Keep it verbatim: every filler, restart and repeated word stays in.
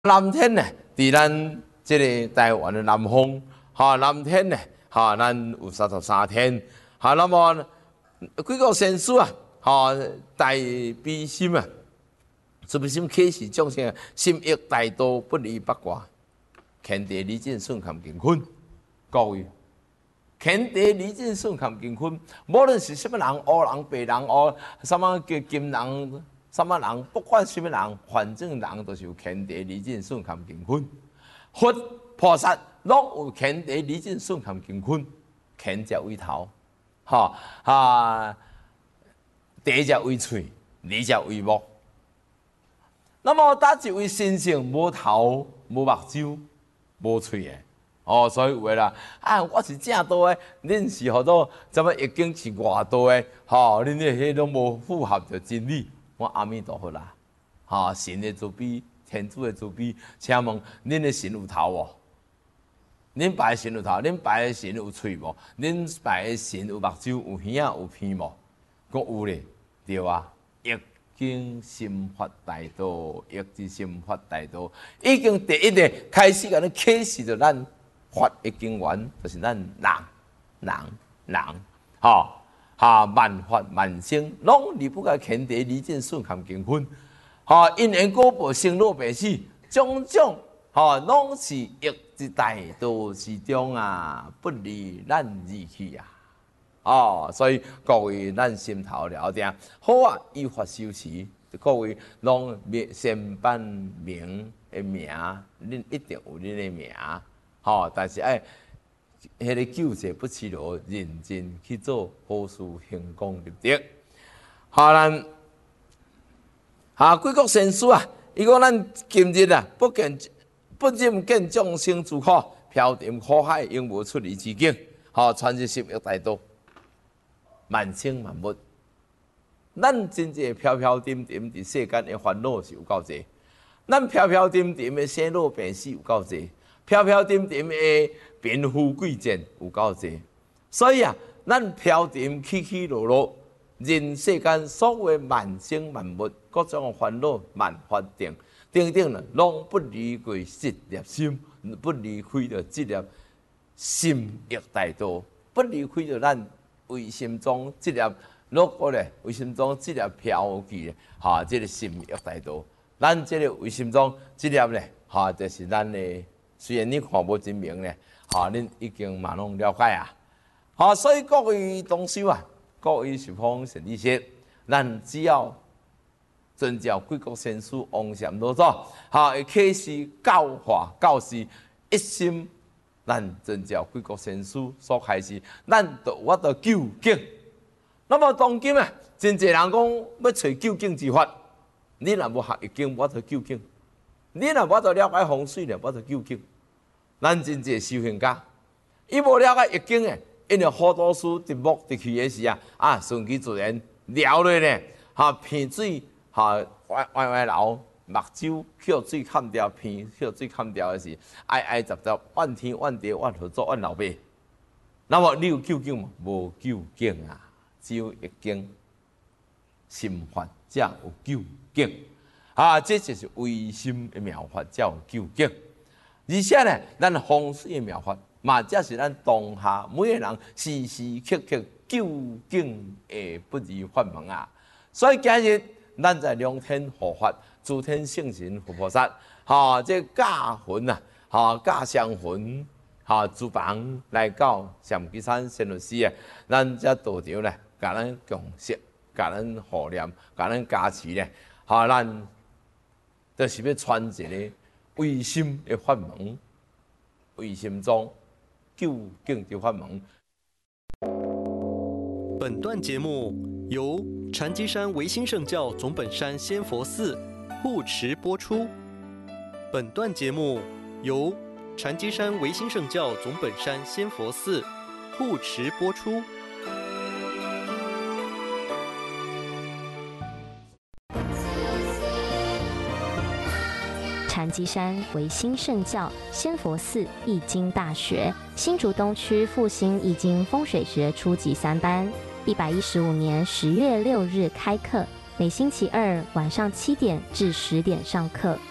南天呢，伫咱这个台湾的南方，哈，南天呢，哈，咱有三十三天，哈，那么几个先师啊，哈，大悲心啊，慈悲心启示众生，心益大道不离八卦，乾地离尽顺堪乾坤，各位，乾地离尽顺堪乾坤，无论是什么人，黑人、白人、黑什么叫金人。什么人，不管什么人，反正人都是有乾地离尽顺堪乾坤。佛菩萨拢有乾地离尽顺堪乾坤，乾者为头，哈啊，地者为喙，理者为目。那么，搭一位先生无头、无目睭、无喙的，哦，所以有的啦，啊，我是正道的，恁是好多怎么已经是外道的，吼，恁迄迄拢无符合着真理。我阿弥陀佛啦，哈！神的慈悲，天主的慈悲，请问恁的神有头无？恁拜的神有头？恁拜的神有喙无？恁拜的神有目睭、有耳仔、有鼻无？讲有咧，对啊！易经心法大道，易之心法大道，已经第一个开始甲你启示着咱法的经源，就是咱人、人、人，吼。哈，万法万生，拢离不开乾地离尽顺堪乾坤。哈，因缘果报生老病死，种种哈，拢是易之大道之中啊，不离咱而去啊。哦，所以各位咱心头了定好啊，依法修持，各位拢先办名的名，恁一定有恁的名。哈，但是爱。迄个救世不辞劳，认真去做好事，行功立德。好，咱哈贵国先师啊，伊讲咱今日啊，不见不忍见众生之苦，飘沉苦海，永无出离之境。好，传入心欲大道，万生万物。咱真正飘飘点点伫世间的烦恼是有够济，咱飘飘点点的生老病死有够济。飘飘点点的贫富贵贱有够济，所以啊，咱飘点起起落落，人世间所有万生万物，各种烦恼万法定，定定呢，拢不离开这粒心，不离开着这粒心欲大道，不离开着咱为心中这粒落过咧，为心中这粒飘去咧，哈，这个心欲大道，咱这个为心中这粒咧，哈，就是咱的。虽然你看无真明咧，哈，恁已经嘛拢了解啊，好，所以各位同修啊，各位十方善知识，咱只要遵照贵国先师王禅老祖，哈，启示教化教示，一心，咱遵照贵国先师所开示，咱就我着究竟。那么当今啊，真侪人讲要找究竟之法，你若无学易经，我着究竟；你若无着了解风水咧，我着究竟。咱真正修行家，伊无了解易经诶，因为好多书伫木伫去诶时啊，啊顺其自然聊落呢，哈鼻水哈歪歪歪流，目睭扣水砍掉，鼻扣水砍掉诶时，哀哀杂杂，怨天怨地怨合作怨老爸。那么你有究竟无？无究竟啊，只有易经心法才有究竟啊，这就是唯心诶妙法才有究竟。而且呢，咱风水的妙法，嘛，才是咱当下每个人时时刻刻究竟的不二法门啊。所以今日咱在两天护法、诸天圣神佛菩萨，哈，这驾魂啊，哈，驾香魂，哈，诸房来到上基山仙律师啊，咱这道场呢，甲咱共识，甲咱护念，甲咱加持呢，哈，咱就是要传一个。唯心的法门，唯心中究竟的法门。 本段节目由禅机山唯心圣教总本山仙佛寺护持播出。本段节目由禅机山唯心圣教总本山仙佛寺护持播出。 禅机山唯心圣教仙佛寺易经大学，新竹东区复兴易经风水学初级三班，一百一十五年十月六日开课，每星期二晚上七点至十点上课。